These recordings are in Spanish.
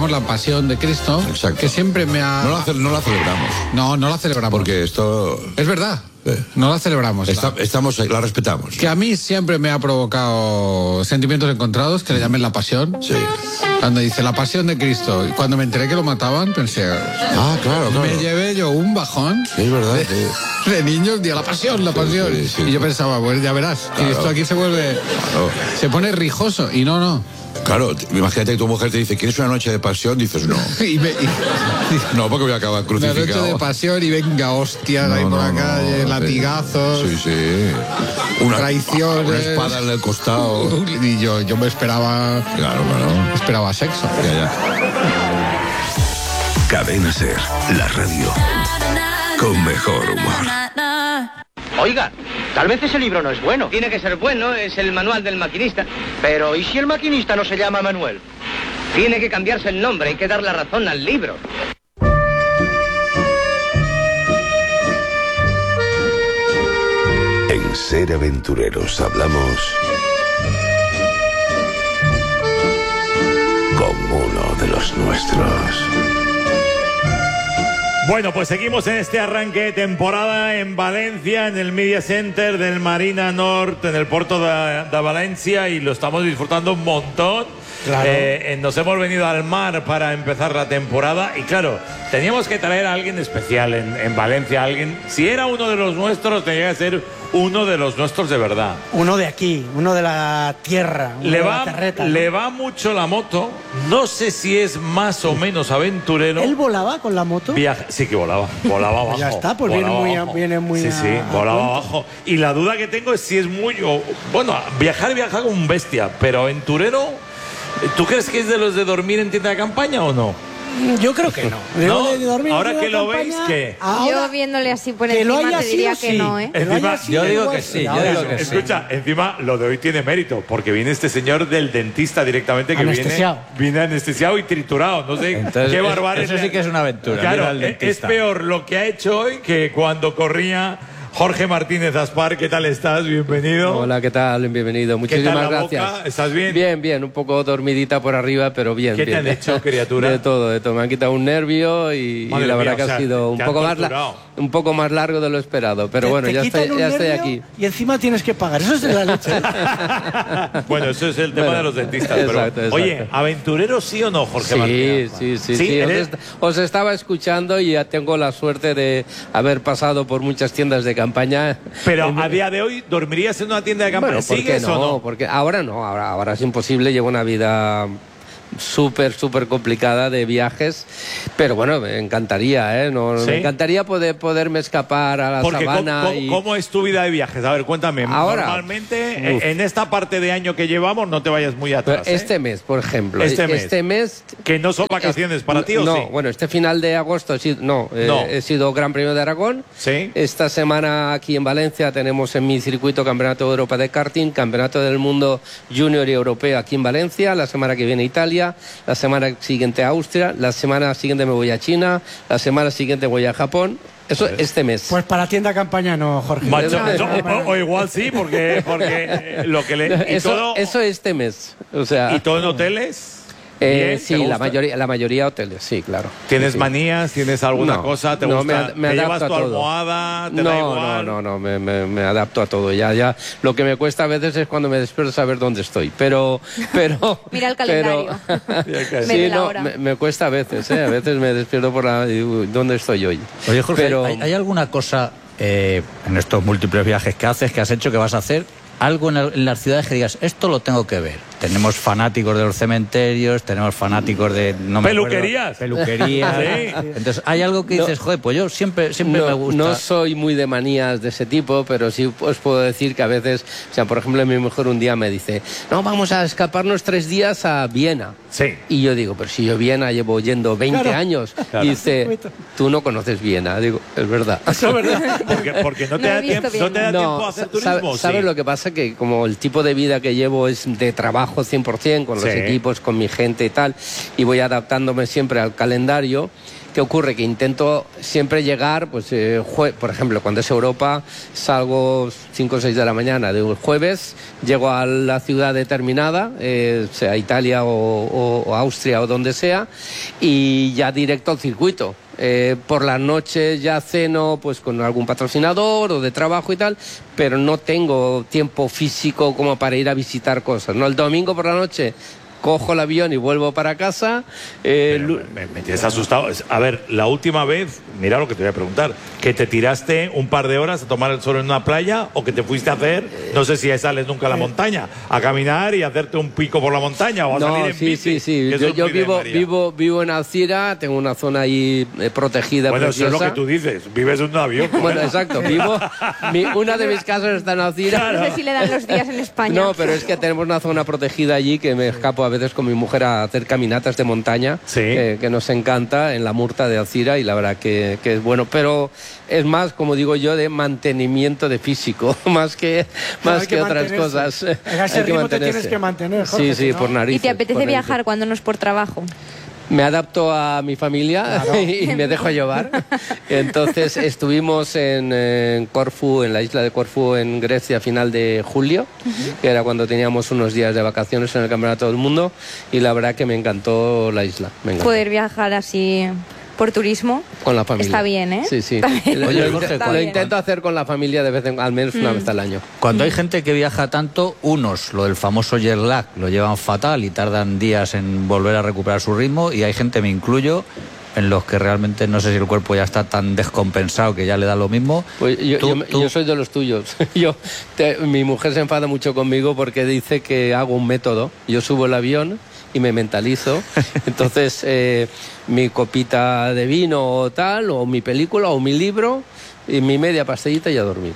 celebramos la Pasión de Cristo. Exacto. Que siempre me ha... No la celebramos. No la celebramos. Porque esto... Es verdad. No la celebramos. Estamos ahí, la respetamos. Que a mí siempre me ha provocado sentimientos encontrados, que le llamen la Pasión. Sí. Cuando dice la Pasión de Cristo, y cuando me enteré que lo mataban, pensé... Claro. Me llevé yo un bajón. Sí, es verdad. De niños, la Pasión. Sí. Y yo pensaba, pues ya verás, Claro. que esto aquí se vuelve... Claro. Se pone rijoso, y no. Claro, imagínate que tu mujer te dice, ¿quieres una noche de pasión? Dices, no. No, porque voy a acabar Una noche crucificado. de pasión y venga, hostias ahí por la calle, latigazos, Sí. traiciones. Una espada en el costado. Y yo me esperaba... Claro. Esperaba sexo. Ya. Cadena Ser, la radio con mejor humor. Oiga, tal vez ese libro no es bueno. Tiene que ser bueno, es el manual del maquinista. Pero, ¿y si el maquinista no se llama Manuel? Tiene que cambiarse el nombre, hay que dar la razón al libro. En Ser Aventureros hablamos con uno de los nuestros. Bueno, pues seguimos en este arranque de temporada en Valencia, en el Media Center del Marina Nord, en el puerto de Valencia, y lo estamos disfrutando un montón. Claro. Nos hemos venido al mar para empezar la temporada y claro, teníamos que traer a alguien especial en Valencia, alguien, si era uno de los nuestros, tenía que ser uno de los nuestros de verdad. Uno de aquí, uno de la tierra, uno de la terreta, ¿no? Le va mucho la moto, no sé si es más o menos aventurero. ¿Él volaba con la moto? Sí que volaba abajo. Ya está, pues viene muy Sí, volaba abajo. Y la duda que tengo es si es muy... Bueno, viaja como un bestia, pero aventurero... ¿Tú crees que es de los de dormir en tienda de campaña o no? Yo creo que no. ¿No? De dormir Ahora en que lo campaña, veis, ¿qué? Yo viéndole así por que lo encima haya te diría sido, que sí. no, ¿eh? Encima, yo digo que sí, yo digo que sí. Escucha, encima lo de hoy tiene mérito, porque viene este señor del dentista directamente que viene anestesiado y triturado. No sé. Entonces, qué barbaridad. eso sí que es una aventura. Claro, mira, es peor lo que ha hecho hoy que cuando corría Jorge Martínez Aspar. ¿Qué tal estás? Bienvenido. Hola, ¿qué tal? Bienvenido. Muchísimas ¿Qué tal la gracias. boca? ¿Estás bien? Bien, un poco dormidita por arriba, pero bien. ¿Qué te han hecho, criatura? De todo. Me han quitado un nervio y la verdad que ha sido un poco más largo de lo esperado. Pero bueno, ya estoy aquí. Y encima tienes que pagar. Eso es de la leche. Bueno, eso es el tema de los dentistas. Exacto. Oye, ¿aventurero sí o no, Jorge Martínez? Sí. Os estaba escuchando y ya tengo la suerte de haber pasado por muchas tiendas de campaña. Pero a día de hoy, ¿dormirías en una tienda de campaña? Bueno, ¿por qué no? ¿O no? Porque ahora no, ahora es imposible, llevo una vida súper complicada de viajes, pero bueno, me encantaría, ¿eh? Me encantaría poderme escapar a la sabana. ¿Cómo es tu vida de viajes? A ver, cuéntame. Ahora, normalmente, en esta parte de año que llevamos, no te vayas muy atrás. Este mes, por ejemplo. Este mes. Que no son vacaciones para ti, ¿o no, sí? Bueno, este final de agosto he sido Gran Premio de Aragón. Sí. Esta semana aquí en Valencia tenemos en mi circuito Campeonato de Europa de Karting, Campeonato del Mundo Junior y Europeo aquí en Valencia. La semana que viene Italia. La semana siguiente a Austria, la semana siguiente me voy a China, la semana siguiente voy a Japón. Eso este mes. Pues para tienda campaña no, Jorge. O igual sí, porque lo que le... Eso este mes. O sea, ¿Y todo en hoteles? Sí, la mayoría hoteles, sí, claro. ¿Tienes sí. manías? ¿Tienes alguna cosa? ¿Te gusta? Me ¿Te llevas adapto tu a todo. almohada? ¿Te da igual? No, me adapto a todo. Ya. Lo que me cuesta a veces es cuando me despierto saber dónde estoy. Pero mira el calendario. Sí, me cuesta a veces, ¿eh? A veces me despierto por ¿dónde estoy hoy? Oye, Jorge, ¿hay alguna cosa en estos múltiples viajes que haces, que has hecho, que vas a hacer? Algo en las ciudades que digas, esto lo tengo que ver. Tenemos fanáticos de los cementerios, tenemos fanáticos de... Peluquerías. Peluquerías. Sí. Entonces, hay algo que dices, joder, pues yo siempre me gusta. No soy muy de manías de ese tipo, pero sí os puedo decir que a veces, o sea, por ejemplo, mi mujer un día me dice, no, vamos a escaparnos 3 días a Viena. Sí. Y yo digo, pero si yo Viena llevo yendo 20 años. Claro. Y dice, tú no conoces Viena. Digo, es verdad. Eso es verdad. Porque no te da tiempo a hacer turismo. ¿Sabes lo que pasa? Que como el tipo de vida que llevo es de trabajo, trabajo 100% con los equipos, con mi gente y tal, y voy adaptándome siempre al calendario. ¿Qué ocurre? Que intento siempre llegar, pues, por ejemplo, cuando es Europa, salgo 5 o 6 de la mañana de un jueves, llego a la ciudad determinada, sea Italia o Austria o donde sea, y ya directo al circuito. Por las noches ya ceno pues con algún patrocinador o de trabajo y tal, pero no tengo tiempo físico como para ir a visitar cosas, ¿no? El domingo por la noche cojo el avión y vuelvo para casa. Me tienes asustado. A ver, la última vez, mira lo que te voy a preguntar, que te tiraste un par de horas a tomar el sol en una playa o que te fuiste a hacer, no sé si sales nunca a la montaña, a caminar y hacerte un pico por la montaña o a salir en bici. Sí. Yo vivo en Alcira, tengo una zona ahí protegida. Bueno, preciosa. eso es lo que tú dices, vives en un avión. Bueno, exacto, una de mis casas está en Alcira. No sé si le dan los días en España. No, pero es que tenemos una zona protegida allí que me escapo a veces con mi mujer a hacer caminatas de montaña, que nos encanta, en la Murta de Alcira, y la verdad que es bueno, pero es más, como digo yo, de mantenimiento de físico, más que otras cosas. En ese ritmo te tienes que mantener, Jorge, sí, por narices. ¿Y te apetece viajar cuando no es por trabajo? Me adapto a mi familia y me dejo llevar. Entonces estuvimos en Corfú, en la isla de Corfú, en Grecia, a final de julio, que era cuando teníamos unos días de vacaciones en el Campeonato del Mundo, y la verdad que me encantó la isla. Poder viajar así por turismo con la familia está bien, ¿eh? Sí. Oye, Jorge, lo intento hacer con la familia de vez en, al menos una vez al año. Cuando hay gente que viaja tanto, unos, lo del famoso jet lag, lo llevan fatal y tardan días en volver a recuperar su ritmo, y hay gente, me incluyo, en los que realmente no sé si el cuerpo ya está tan descompensado que ya le da lo mismo. Pues yo soy de los tuyos. Mi mujer se enfada mucho conmigo porque dice que hago un método. Yo subo el avión y me mentalizo. Entonces, mi copita de vino o tal, o mi película, o mi libro, y mi media pastillita y a dormir.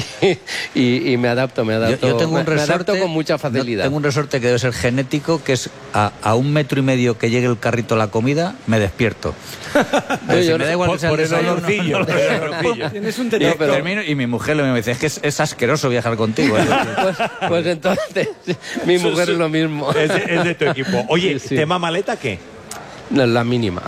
Y me adapto. Yo tengo un resorte, me adapto con mucha facilidad. Tengo un resorte que debe ser genético, que es a 1,5 metros que llegue el carrito a la comida, me despierto. Si me da igual que sea el desayuno. Tienes un detector. Termino y mi mujer me dice, es que es asqueroso viajar contigo. Pues entonces, mi mujer es lo mismo. Es de tu equipo. Oye, ¿tema maleta qué? No, la mínima.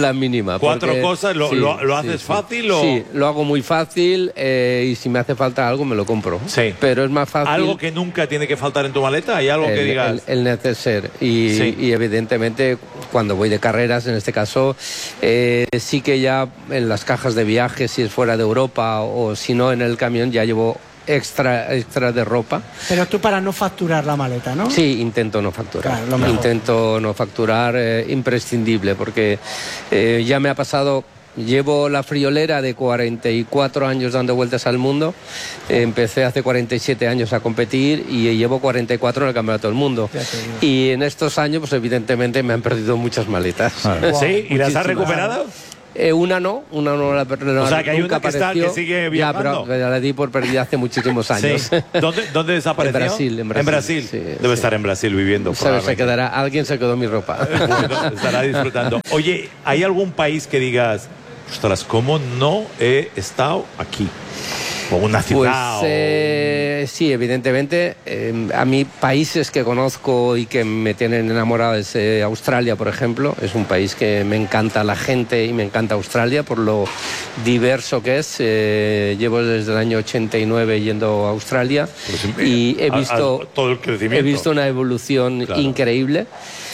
4 cosas, ¿lo haces fácil o...? Sí, lo hago muy fácil, y si me hace falta algo me lo compro. Sí. Pero es más fácil... ¿Algo que nunca tiene que faltar en tu maleta? ¿Hay algo que digas...? El neceser. Y evidentemente, cuando voy de carreras, en este caso, sí que ya en las cajas de viaje, si es fuera de Europa o si no en el camión, ya llevo extra de ropa. Pero tú para no facturar la maleta, ¿no? Sí, intento no facturar. Claro, lo mejor. Intento no facturar, imprescindible, porque ya me ha pasado. Llevo la friolera de 44 años dando vueltas al mundo. Empecé hace 47 años a competir y llevo 44 en el Campeonato del Mundo. Y en estos años, pues evidentemente me han perdido muchas maletas. Wow. ¿Sí? ¿Y las has recuperado? Una no la o sea, que hay una que sigue viajando. Ya, pero la di por perdida hace muchísimos años. Sí. ¿Dónde desapareció? En Brasil. Sí, debe estar en Brasil viviendo. Alguien se quedó mi ropa. Estará disfrutando. Oye, ¿hay algún país que digas, ostras, cómo no he estado aquí? O una ciudad. Pues sí, evidentemente. A mí, países que conozco y que me tienen enamorado es Australia, por ejemplo. Es un país que me encanta la gente y me encanta Australia por lo diverso que es. Llevo desde el año 89 yendo a Australia y he visto todo el crecimiento. He visto una evolución increíble.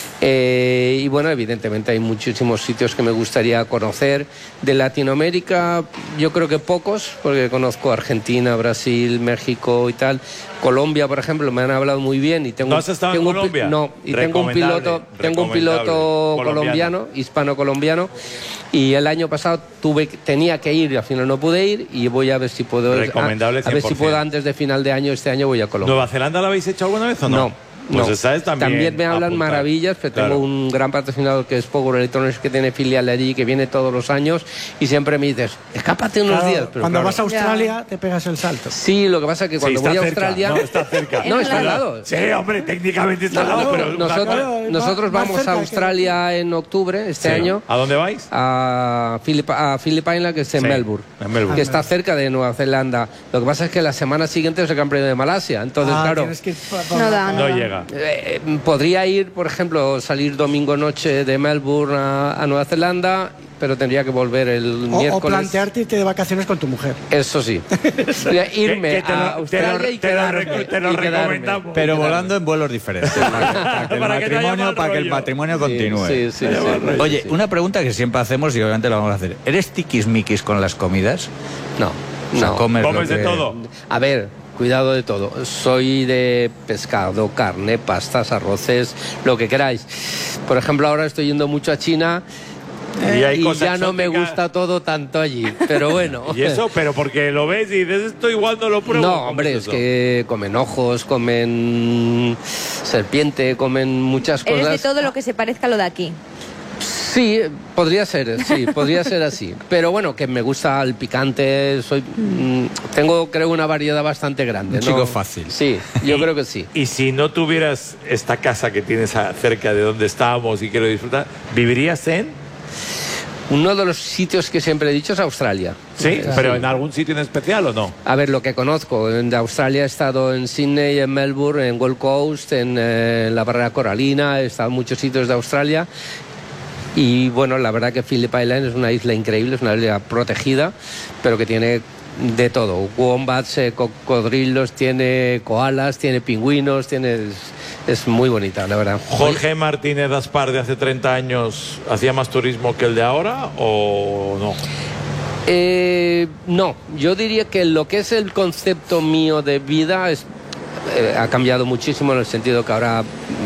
Y bueno, evidentemente hay muchísimos sitios que me gustaría conocer. De Latinoamérica, yo creo que pocos, porque conozco Argentina, Brasil, México y tal. Colombia, por ejemplo, me han hablado muy bien y tengo. ¿No has estado en Colombia? No, y tengo un piloto colombiano, hispano-colombiano, y el año pasado tenía que ir y al final no pude ir, y voy a ver si puedo. Recomendable 100%. A ver si puedo antes de final de año, este año voy a Colombia. ¿Nueva Zelanda la habéis hecho alguna vez o no? No. Pues no. esa es también me hablan maravillas, pero tengo un gran patrocinador que es Power Electronics, que tiene filial allí, que viene todos los años, y siempre me dices, escápate unos días. Pero cuando vas a Australia te pegas el salto. Sí, lo que pasa es que cuando voy a Australia... No, está cerca. No, está al lado. Sí, hombre, técnicamente está al lado, pero... Nosotros vamos a Australia en octubre, este año. ¿A dónde vais? A Phillip Island, que es en Melbourne, que está cerca de Nueva Zelanda. Lo que pasa es que la semana siguiente es el Campeonato de Malasia, entonces claro... No da. No llega. llega. Podría ir, por ejemplo, salir domingo noche de Melbourne a Nueva Zelanda, pero tendría que volver el miércoles. O plantearte irte de vacaciones con tu mujer. Eso sí. Irme a Australia y quedarme. Te lo recomendamos. Pero volando en vuelos diferentes. Para que el matrimonio continúe. Sí. Oye, una pregunta que siempre hacemos y obviamente la vamos a hacer. ¿Eres tiquismiquis con las comidas? No. O sea, ¿Comes de todo? A ver, cuidado de todo. Soy de pescado, carne, pastas, arroces, lo que queráis. Por ejemplo, ahora estoy yendo mucho a China. Y ya no me gusta todo tanto allí, pero bueno. ¿Y eso? ¿Pero porque lo ves y dices esto igual no lo pruebo? No, hombre, es que comen ojos, comen serpiente, comen muchas cosas. Eres de todo lo que se parezca a lo de aquí. Sí, podría ser así. Pero bueno, que me gusta el picante, tengo creo una variedad bastante grande. Un chico fácil. Sí, yo creo que sí. Y si no tuvieras esta casa que tienes cerca de donde estábamos y quiero disfrutar, ¿vivirías en...? Uno de los sitios que siempre he dicho es Australia. ¿Sí? ¿Pero en algún sitio en especial o no? A ver, lo que conozco. En Australia he estado en Sydney, en Melbourne, en Gold Coast, en la Barrera Coralina, he estado en muchos sitios de Australia. Y bueno, la verdad que Phillip Island es una isla increíble, es una isla protegida, pero que tiene de todo. Wombats, cocodrilos, tiene koalas, tiene pingüinos, es muy bonita, la verdad. ¿Jorge Martínez Aspar de hace 30 años hacía más turismo que el de ahora o no? No, yo diría que lo que es el concepto mío de vida ha cambiado muchísimo en el sentido que ahora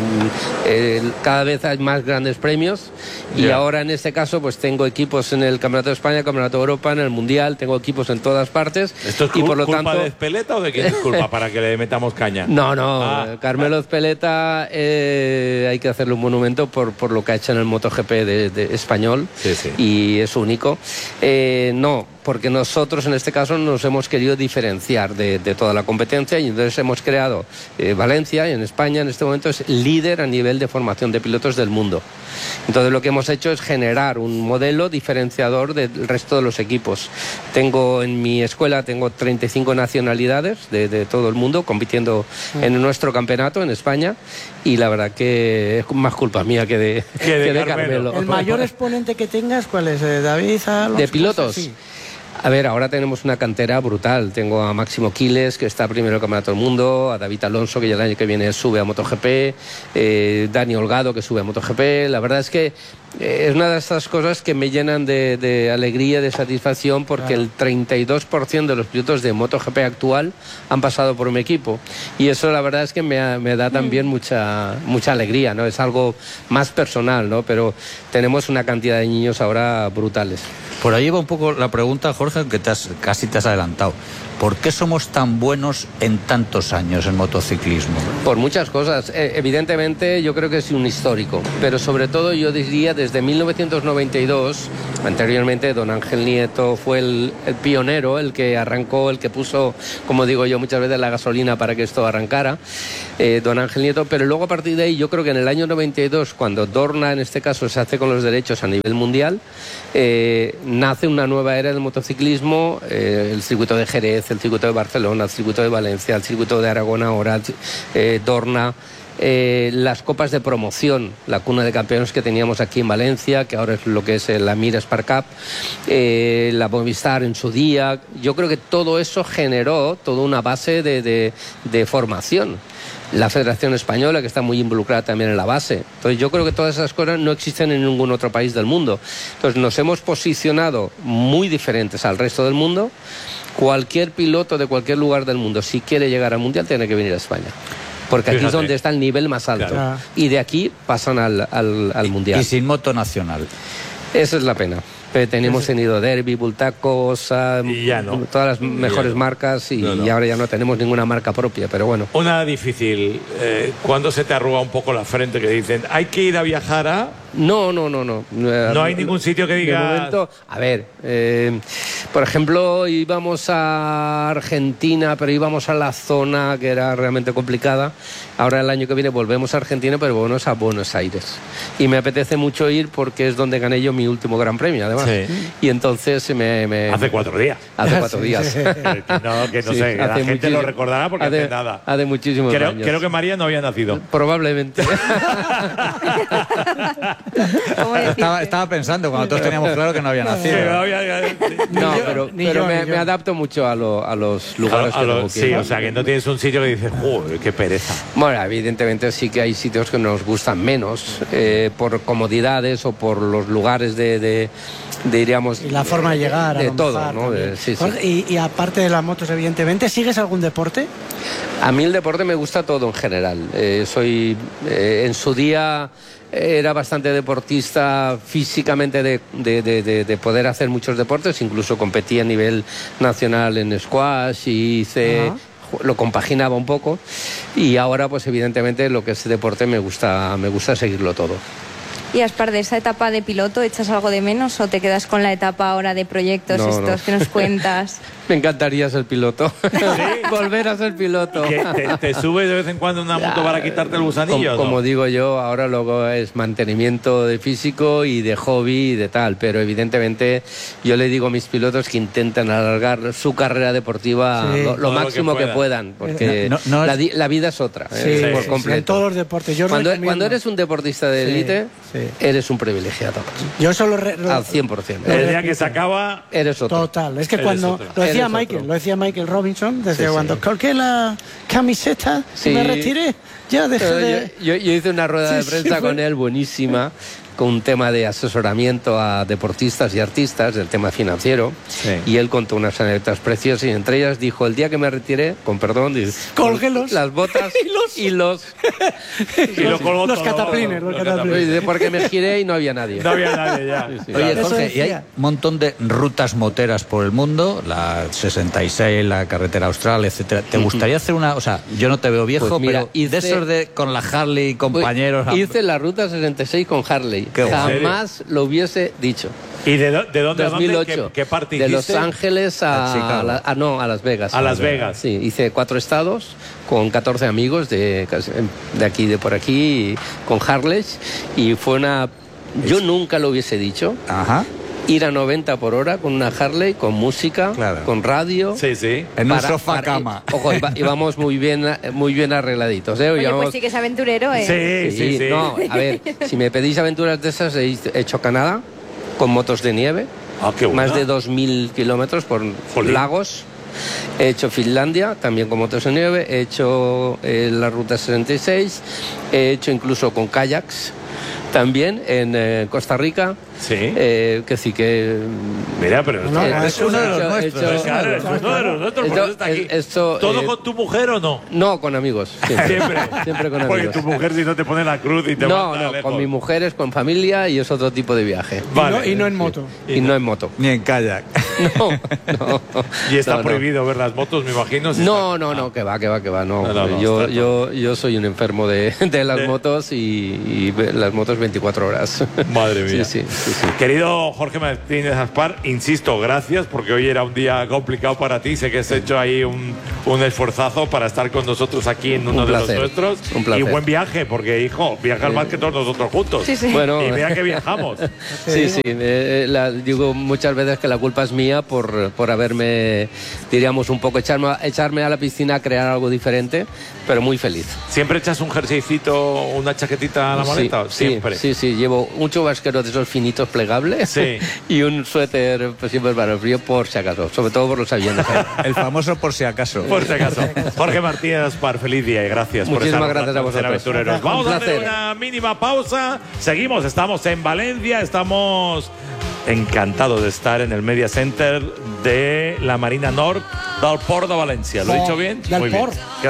cada vez hay más grandes premios y ahora en este caso pues tengo equipos en el Campeonato de España, Campeonato de Europa, en el Mundial, tengo equipos en todas partes. ¿Esto es y por lo culpa tanto... de Ezpeleta o de quién es culpa para que le metamos caña? No, Carmelo Ezpeleta hay que hacerle un monumento por lo que ha hecho en el MotoGP de español y es único. No, porque nosotros en este caso nos hemos querido diferenciar de toda la competencia y entonces hemos creado Valencia, y en España en este momento es líder a nivel de formación de pilotos del mundo. Entonces lo que hemos hecho es generar un modelo diferenciador del resto de los equipos. En mi escuela tengo 35 nacionalidades de todo el mundo compitiendo en nuestro campeonato en España y la verdad que es más culpa mía que de Carmelo. ¿El mayor exponente que tengas cuál es? ¿David Alonso? ¿De pilotos? Sí. A ver, ahora tenemos una cantera brutal. Tengo a Máximo Quiles, que está primero en el Campeonato del Mundo, a David Alonso, que ya el año que viene sube a MotoGP, Dani Holgado, que sube a MotoGP. La verdad es que es una de estas cosas que me llenan de alegría, de satisfacción, porque el 32% de los pilotos de MotoGP actual han pasado por mi equipo. Y eso la verdad es que me da también mucha alegría, ¿no? Es algo más personal, ¿no? Pero tenemos una cantidad de niños ahora brutales. Por ahí va un poco la pregunta, Jorge, aunque casi te has adelantado. ¿Por qué somos tan buenos en tantos años en motociclismo? Por muchas cosas. Evidentemente yo creo que es un histórico, pero sobre todo yo diría desde 1992, anteriormente don Ángel Nieto fue el pionero, el que arrancó, el que puso, como digo yo muchas veces, la gasolina para que esto arrancara, don Ángel Nieto, pero luego a partir de ahí yo creo que en el año 92, cuando Dorna en este caso se hace con los derechos a nivel mundial, nace una nueva era del motociclismo, el circuito de Jerez, el circuito de Barcelona, el circuito de Valencia, el circuito de Aragón ahora, Dorna, las copas de promoción, la cuna de campeones que teníamos aquí en Valencia, que ahora es lo que es la Mira Spark Cup, la Movistar en su día. Yo creo que todo eso generó toda una base de formación. La Federación Española, que está muy involucrada también en la base. Entonces yo creo que todas esas cosas no existen en ningún otro país del mundo. Entonces nos hemos posicionado muy diferentes al resto del mundo. Cualquier piloto de cualquier lugar del mundo, si quiere llegar al Mundial, tiene que venir a España. Porque aquí es donde está el nivel más alto. Claro. Y de aquí pasan al Mundial. Y sin moto nacional. Esa es la pena. Pero hemos tenido Derby, Bultaco, todas las mejores marcas y ahora ya no tenemos ninguna marca propia, pero bueno. Una difícil, ¿cuándo se te arruga un poco la frente que dicen hay que ir a viajar a...? No. No hay ningún sitio que diga... De momento, a ver, por ejemplo, íbamos a Argentina, pero íbamos a la zona que era realmente complicada. Ahora el año que viene volvemos a Argentina, pero volvemos a Buenos Aires. Y me apetece mucho ir porque es donde gané yo mi último Gran Premio, además. Sí. Y entonces Hace 4 días. Hace 4 días. Que no sé, la gente lo recordará porque hace nada. Hace muchísimos años. Creo que María no había nacido. Probablemente. Estaba pensando cuando todos teníamos claro que no había nacido. No, pero me adapto mucho a los lugares sí, o sea, que no tienes un sitio que dices, joder, qué pereza. Bueno, evidentemente sí que hay sitios que nos gustan menos, por comodidades o por los lugares diríamos... Y la forma de llegar, de todo, ¿no? Sí. Y aparte de las motos, evidentemente, ¿sigues algún deporte? A mí el deporte me gusta todo en general. En su día... Era bastante deportista físicamente de poder hacer muchos deportes, incluso competí a nivel nacional en squash y lo compaginaba un poco, y ahora pues evidentemente lo que es deporte me gusta seguirlo todo. Y Aspar, de esa etapa de piloto, ¿echas algo de menos o te quedas con la etapa ahora de proyectos que nos cuentas? Me encantaría ser piloto. ¿Sí? Volver a ser piloto. ¿Te subes de vez en cuando una moto para quitarte el gusanillo? Como digo yo, ahora luego es mantenimiento de físico y de hobby y de tal, pero evidentemente yo le digo a mis pilotos que intenten alargar su carrera deportiva lo máximo que puedan, porque la vida es otra, por completo. En todos los deportes. Cuando eres un deportista de élite, eres un privilegiado. Yo solo al 100%. El día que se acaba, eres otro. Total. Es que cuando lo decía Michael Robinson, desde cuando colgué la camiseta y me retiré, ya dejé de... Yo hice una rueda de prensa con él buenísima, con un tema de asesoramiento a deportistas y artistas del tema financiero, y él contó unas anécdotas preciosas, y entre ellas dijo: el día que me retiré, con perdón, colgué las botas y los cataplines, porque me giré y no había nadie. Ya. Oye, Jorge, y hay un montón de rutas moteras por el mundo, la 66, la carretera austral, etcétera. ¿Te gustaría hacer una, o sea, yo no te veo viejo, pues mira, pero de esos con la Harley y compañeros? Hice la ruta 66 con Harley. Jamás lo hubiese dicho. ¿Y de dónde 2008, ¿Qué parte hiciste? De Los Ángeles a Las Vegas. A Las Vegas. Sí, hice 4 estados con 14 amigos de aquí, de por aquí, con Harley, y fue yo nunca lo hubiese dicho. Ir a 90 por hora con una Harley, con música, con radio. Sí. En un sofá cama. Ojo, íbamos muy bien arregladitos. Oye, pues sí que es aventurero, ¿eh? Sí. No, a ver, si me pedís aventuras de esas, he hecho Canadá con motos de nieve. Qué buena. Más de 2.000 kilómetros por lagos. He hecho Finlandia, también con motos de nieve. He hecho la Ruta 66. He hecho incluso con kayaks. También en Costa Rica. Sí. Que sí que... Mira, pero es uno de los nuestros. Claro, es uno de los nuestros, por eso está aquí. ¿Todo con tu mujer o no? No, con amigos. Siempre con amigos. Porque tu mujer si no te pone la cruz y te manda lejos. No, con mi mujer es con familia y es otro tipo de viaje. Vale. Y no en moto. Y no en moto. Ni en kayak. No. Y está prohibido ver las motos, me imagino. No, que va. No. Yo soy un enfermo de las motos y las motos 24 horas. Madre mía. Sí. Querido Jorge Martínez Aspar, insisto, gracias, porque hoy era un día complicado para ti. Sé que has hecho ahí un esforzazo para estar con nosotros aquí en uno de los nuestros. Un placer. Y buen viaje, porque, hijo, viajas más que todos nosotros juntos. Sí. Bueno, y vea que viajamos. Sí. Digo muchas veces que la culpa es mía por haberme, diríamos, un poco echarme a la piscina a crear algo diferente, pero muy feliz. ¿Siempre echas un jerseycito, una chaquetita a la maleta? Siempre. Sí. Llevo un chubasquero de esos finitos plegables y un suéter siempre para el frío, por si acaso, sobre todo por los aviones. El famoso por si acaso. Por si acaso. Jorge Martínez Aspar, feliz día y gracias. Muchísimas gracias a vosotros. Aventureros. Vamos a hacer una mínima pausa. Seguimos, estamos en Valencia, estamos encantados de estar en el Media Center de la Marina Nord del Port de Valencia. ¿Lo he dicho bien? Del Port.